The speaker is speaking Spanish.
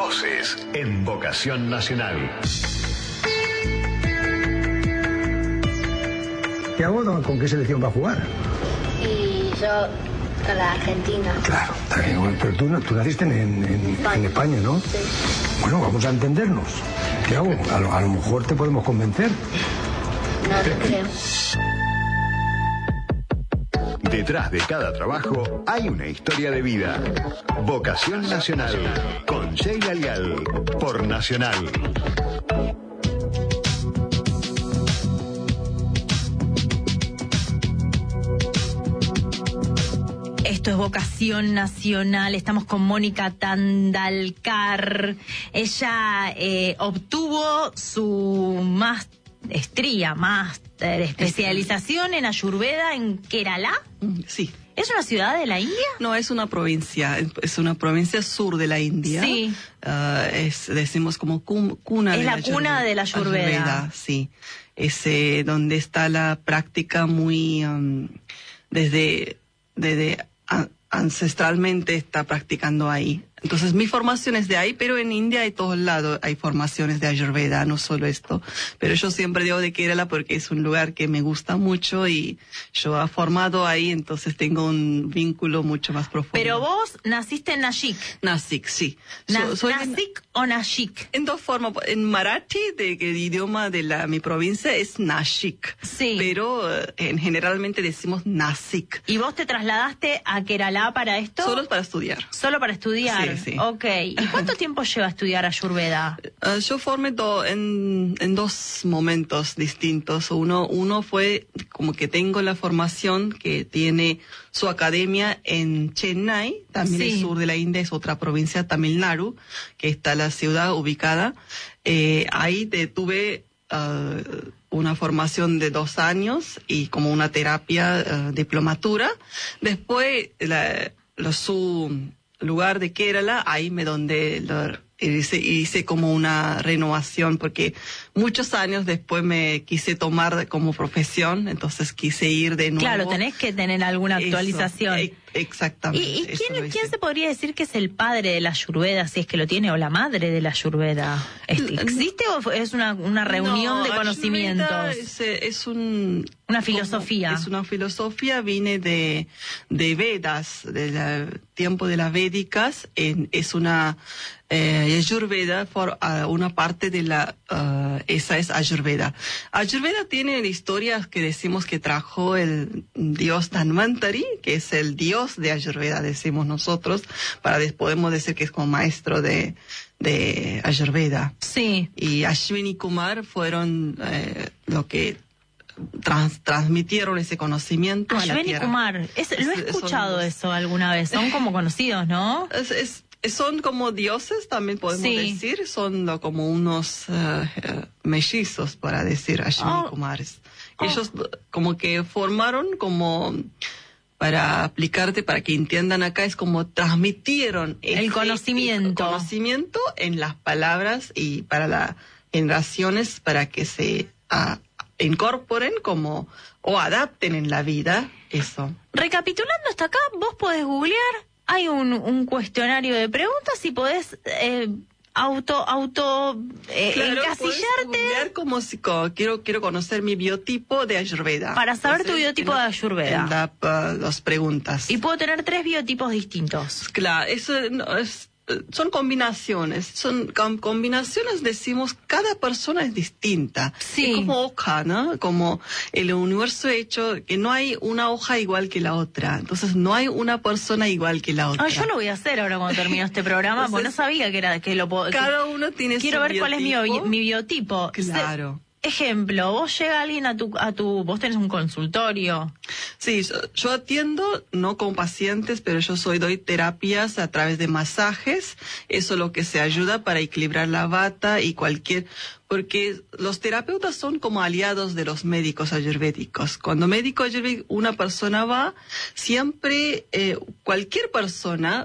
voces en Vocación Nacional. ¿Y vos con qué selección va a jugar? Y yo con la Argentina. Claro, está bien. Bueno, pero tú naciste en España, ¿no? Sí. Bueno, vamos a entendernos. ¿Qué hago? A lo mejor te podemos convencer. No lo creo. Detrás de cada trabajo hay una historia de vida. Vocación Nacional con Sheila Lial por Nacional. Esto es Vocación Nacional. Estamos con Mónica Tandalcar. Ella obtuvo su maestría, especialización en Ayurveda en Kerala. Sí. ¿Es una ciudad de la India? No, es una provincia sur de la India. Sí. Decimos como cuna de la Ayurveda. Es la cuna de la Ayurveda. Sí. Es donde está la práctica muy desde ancestralmente está practicando ahí. Entonces mi formación es de ahí, pero en India hay todos lados hay formaciones de Ayurveda, no solo esto. Pero yo siempre digo de Kerala porque es un lugar que me gusta mucho y yo he formado ahí, entonces tengo un vínculo mucho más profundo. Pero vos naciste en Nashik. Nashik, sí. ¿Nashik o Nashik? En dos formas. En Marathi, el idioma de mi provincia es Nashik. Sí. Pero generalmente decimos Nasik. ¿Y vos te trasladaste a Kerala para esto? Solo para estudiar. Solo para estudiar. Sí. Ok. ¿Y cuánto tiempo lleva a estudiar Ayurveda? Yo formé en dos momentos distintos. Uno fue como que tengo la formación que tiene su academia en Chennai, también el sur de la India, es otra provincia, Tamil Nadu, que está la ciudad ubicada. Ahí tuve una formación de 2 años y como una terapia diplomatura. Después su lugar de Kerala, ahí hice como una renovación porque muchos años después me quise tomar como profesión, entonces quise ir de nuevo. Claro, tenés que tener alguna actualización. Exactamente. ¿Y quién se podría decir que es el padre de la Ayurveda, si es que lo tiene, o la madre de la Ayurveda? ¿Existe o es una reunión de conocimientos? Es una filosofía. Es una filosofía, viene de Vedas, del tiempo de las Védicas, es una Ayurveda, una parte de esa es Ayurveda. Ayurveda tiene historias que decimos que trajo el dios Dhanvantari, que es el dios de Ayurveda, decimos nosotros, podemos decir que es como maestro de Ayurveda. Sí. Y Ashwini Kumar fueron lo que transmitieron ese conocimiento a la tierra. Ashwini Kumar, lo he escuchado eso alguna vez, son como conocidos, ¿no? Son como dioses, también podemos decir, son como unos mellizos, para decir Ashwini Kumares. Ellos como que formaron como, para aplicarte, para que entiendan acá, es como transmitieron el conocimiento en las palabras y para las generaciones, para que se incorporen como o adapten en la vida eso. Recapitulando hasta acá, vos podés googlear, hay un cuestionario de preguntas y podés encasillarte. Como si quiero conocer mi biotipo de Ayurveda. Para saber tu biotipo de Ayurveda. Las preguntas. Y puedo tener 3 biotipos distintos. Claro, eso son combinaciones. Decimos, cada persona es distinta. Sí. Es como hoja, ¿no? Como el universo hecho, que no hay una hoja igual que la otra. Entonces no hay una persona igual que la otra. Yo lo voy a hacer ahora cuando termino este programa, porque no sabía que lo puedo. Cada uno tiene Quiero su ver biotipo. Cuál es mi biotipo. Claro. Ejemplo, vos llega alguien vos tenés un consultorio. Sí, yo atiendo, no con pacientes, pero doy terapias a través de masajes. Eso es lo que se ayuda para equilibrar la vata y porque los terapeutas son como aliados de los médicos ayurvédicos. Cuando médico ayurvédico, una persona va, siempre, cualquier persona